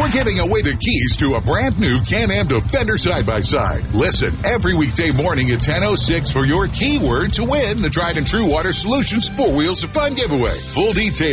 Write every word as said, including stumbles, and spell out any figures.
we're giving away the keys to a brand new Can-Am Defender side-by-side. Listen every weekday morning at ten oh six for your keyword to win the tried and true Water Solutions four Wheels of Fun giveaway. Full details